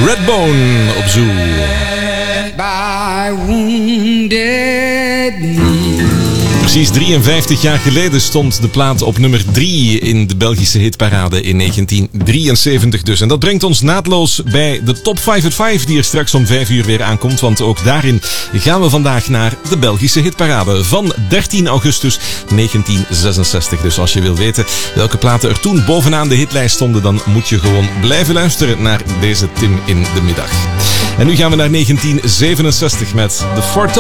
Redbone op Zoo. By wounded knee. Precies 53 jaar geleden stond de plaat op nummer 3 in de Belgische hitparade in 1973 dus. En dat brengt ons naadloos bij de Top 5 at 5 die er straks om 5 uur weer aankomt. Want ook daarin gaan we vandaag naar de Belgische hitparade van 13 augustus 1966. Dus als je wil weten welke platen er toen bovenaan de hitlijst stonden, dan moet je gewoon blijven luisteren naar deze Tim in de Middag. En nu gaan we naar 1967 met The Four